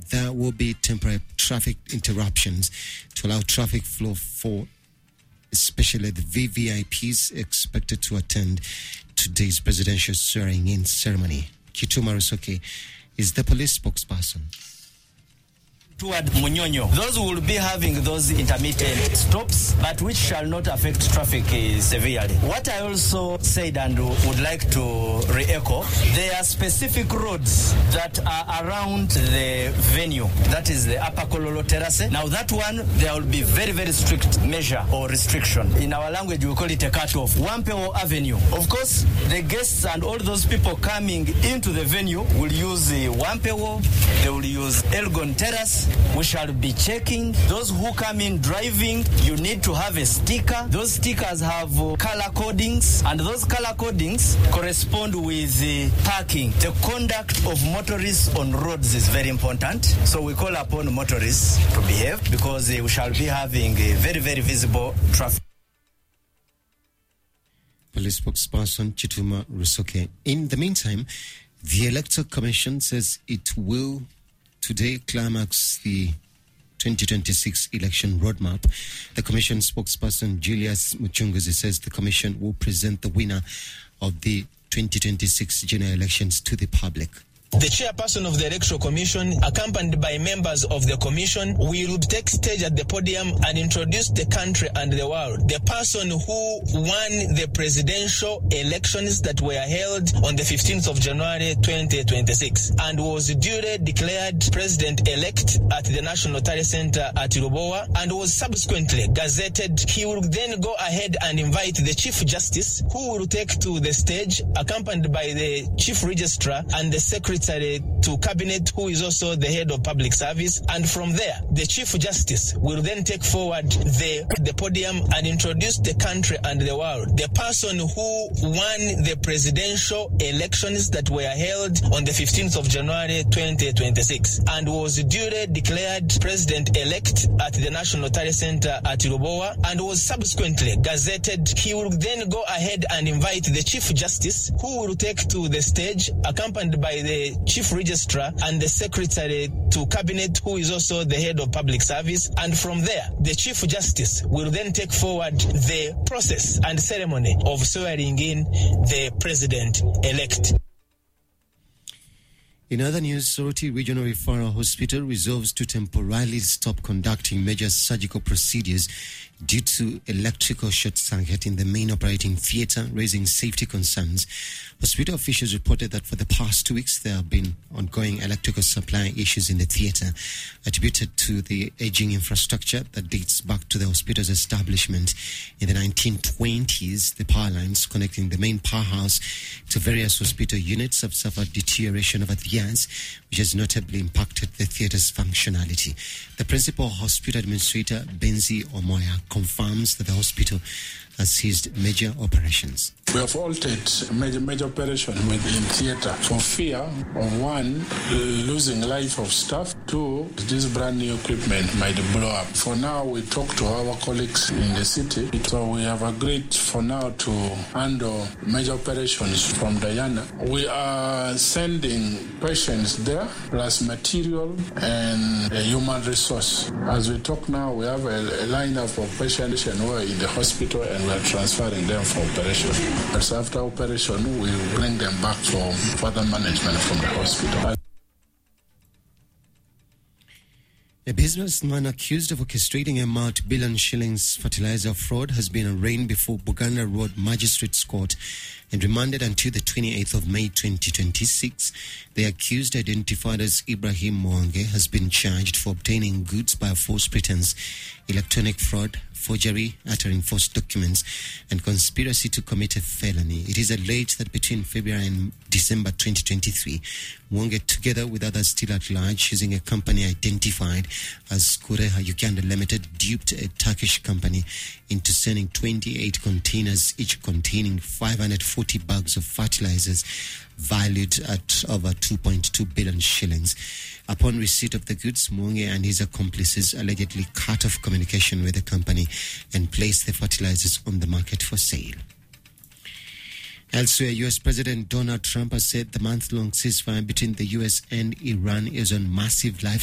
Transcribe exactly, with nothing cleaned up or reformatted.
there will be temporary traffic interruptions to allow traffic flow for especially the V V I Ps expected to attend today's presidential swearing-in ceremony. Kituma Rusoke is the police spokesperson. Toward Munyonyo, those will be having those intermittent stops, but which shall not affect traffic uh, severely. What I also said and would like to re-echo, there are specific roads that are around the venue. That is the Upper Kololo Terrace. Now that one, there will be very, very strict measure or restriction. In our language, we call it a cut-off. Wampeo Avenue. Of course, the guests and all those people coming into the venue will use uh, Wampeo, they will use Elgon Terrace. We shall be checking those who come in driving. You need to have a sticker. Those stickers have uh, color codings, and those color codings correspond with the uh, parking. The conduct of motorists on roads is very important. So we call upon motorists to behave because uh, we shall be having a very, very visible traffic. Police spokesperson Chituma Rusoke. In the meantime, the Electoral Commission says it will today climax the twenty twenty-six election roadmap. The Commission spokesperson Julius Muchunguzi says the Commission will present the winner of the twenty twenty-six general elections to the public. The chairperson of the Electoral Commission, accompanied by members of the Commission, will take stage at the podium and introduce the country and the world. The person who won the presidential elections that were held on the fifteenth of January twenty twenty-six and was duly declared president-elect at the National Notary Center at Rubowa and was subsequently gazetted. He will then go ahead and invite the Chief Justice, who will take to the stage, accompanied by the Chief Registrar and the Secretary to Cabinet, who is also the head of public service, and from there the Chief Justice will then take forward the, the podium and introduce the country and the world. The person who won the presidential elections that were held on the fifteenth of January twenty twenty-six and was duly declared president-elect at the National Notary Center at Rubowa and was subsequently gazetted. He will then go ahead and invite the Chief Justice, who will take to the stage, accompanied by the Chief Registrar and the Secretary to Cabinet, who is also the head of public service, and from there the Chief Justice will then take forward the process and ceremony of swearing in the president-elect. In other news, Soroti Regional Referral Hospital resolves to temporarily stop conducting major surgical procedures due to electrical short circuit in the main operating theatre, raising safety concerns. Hospital officials reported that for the past two weeks there have been ongoing electrical supply issues in the theatre, attributed to the aging infrastructure that dates back to the hospital's establishment in the nineteen twenties. The power lines connecting the main powerhouse to various hospital units have suffered deterioration over the years, which has notably impacted the theatre's functionality. The principal hospital administrator, Benzi Omoya, confirms that the hospital has ceased major operations. We have altered major, major operation within theatre for fear of one, losing life of staff, two, this brand new equipment might blow up. For now, we talk to our colleagues in the city, so we have agreed for now to handle major operations from Diana. We are sending patients there, plus material and a human resource. As we talk now, we have a, a lineup of patients who are in the hospital and we are transferring them for operation. But after operation, we will bring them back for further management from the hospital. A businessman accused of orchestrating a multi-billion shillings fertilizer fraud has been arraigned before Buganda Road Magistrates Court and remanded until the twenty-eighth of May twenty twenty-six. The accused, identified as Ibrahim Mwange, has been charged for obtaining goods by a false pretense, electronic fraud, forgery, uttering false documents, and conspiracy to commit a felony. It is alleged that between February and December twenty twenty-three, Mwange, together with others still at large, using a company identified as Kureha Uganda Limited, duped a Turkish company into sending twenty-eight containers, each containing five hundred forty bags of fertilizers valued at over two point two billion shillings. Upon receipt of the goods, Mwange and his accomplices allegedly cut off communication with the company and placed the fertilizers on the market for sale. Elsewhere, U S President Donald Trump has said the month-long ceasefire between the U S and Iran is on massive life